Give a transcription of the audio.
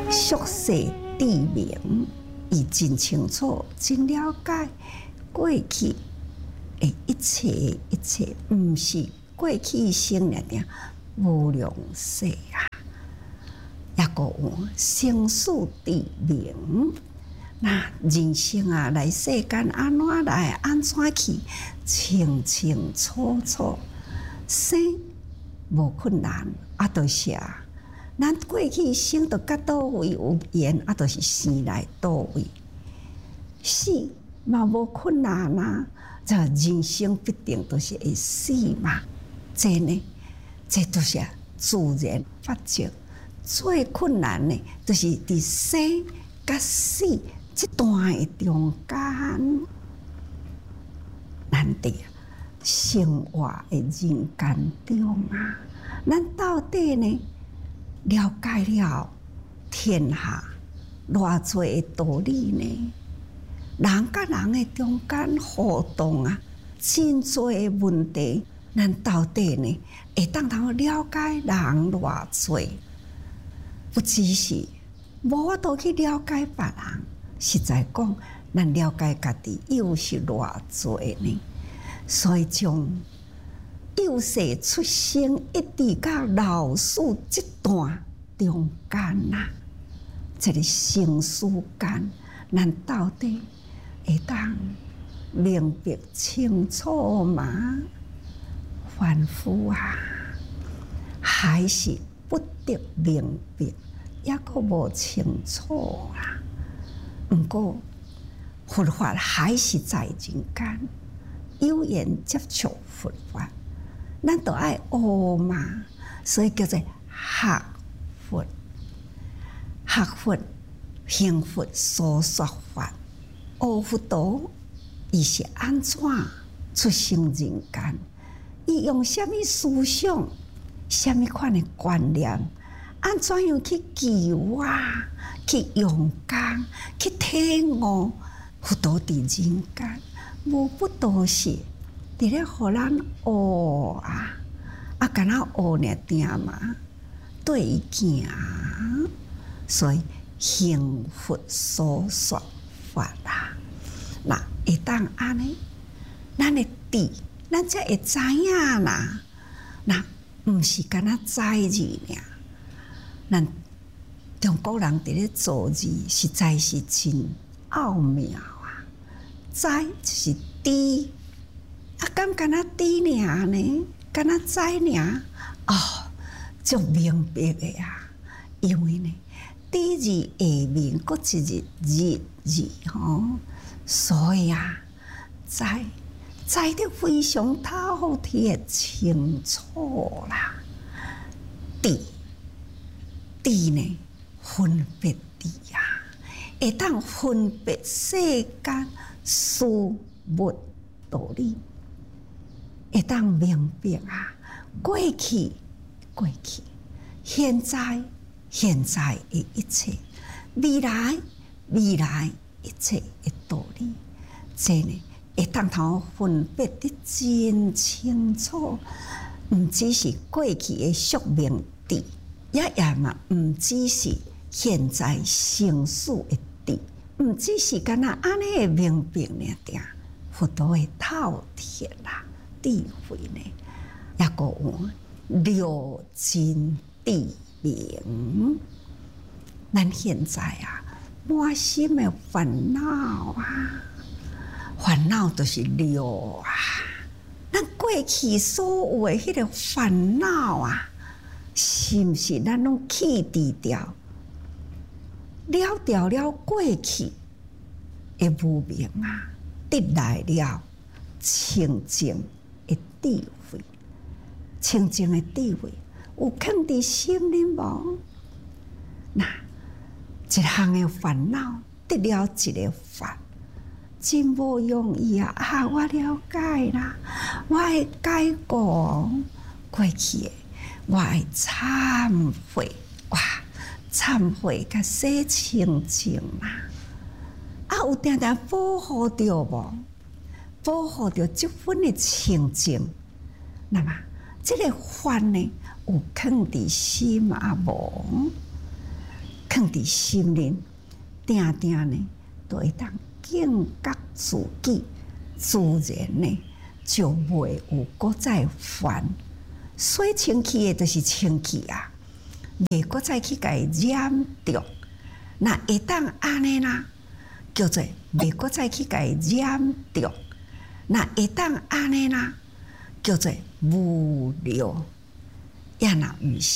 熟悉地名，伊真清楚、真了解过去的一切，毋是过去生了定无量世啊，也个有生死地名。那人生啊，来世间安怎来，安怎去，清清楚楚。生无困难，就是啊。咱过去生到到倒位有缘，就是生来倒位。死嘛无困难啊，这人生必定都是会死嘛。这呢，这都是自然法则。最困难的，就是伫生甲死这段的中间，咱伫生活的人间中啊，咱到底呢了解了天下偌多的道理呢？人甲人的中间互动啊，真多的问题，咱到底呢会当通了解人偌多？不只是无法度去了解别人，实在讲，咱了解家己又是偌多呢？所以从幼时出生一直到老死这段中间啊，这个生死间，咱到底会当明白清楚吗？凡夫啊，还是不得明白，也个无清楚啊。不过佛法还是在人间，有缘接触佛法，咱都爱学嘛，所以叫做学佛。学佛、行佛、所说法，学佛道，伊是安怎出生人间？伊用什么思想、什么款的观念，安怎样去求啊、去勇敢、去体悟佛道伫人间？无不都是伫咧互咱学啊，敢若学呢定嘛，对伊行。所以行佛所说法啦，那会当安尼，咱会知，咱才会知影啦。那毋是干那知字尔，咱中国人伫咧做字，实在是真奥妙啊！知就是知，敢干那知尔呢？干那知尔哦，足明白的啊！因为呢，知字下面搁一个字吼，所以啊，知得非常透彻清楚啦。知呢，分别知啊，会当分别世间事物道理，会当明白啊，过去现在的一切，未来一切的道理，这呢会当通分别得真清楚。毋只是过去的宿命知，也嘛毋只是现在生死的知，毋只是干那安尼的明白呢定，佛道的透彻啦，智慧呢，也个有了真智明。咱现在啊，满心的烦恼啊，烦恼就是了啊。咱过去所有的迄个烦恼啊，是毋是咱拢去除掉？了掉了过去的无明啊，得来了清净的智慧。清净的智慧有放伫心里无？那一项的烦恼得了一个法。真无容易啊！我了解啦，我会改过过去的，我会忏悔，哇，忏悔甲洗清净啦。有定定保护着无？保护着这份的清净，那么这个法呢，有放伫心啊无？ 放伫心灵，定定呢，都会当警觉自己，自然呢就袂有搁再犯。洗清气的，就是清气啊，袂搁再去甲伊染着。那会当安尼啦，叫做袂搁再去甲伊染着。那会当安尼啦，叫做无聊。也若毋是。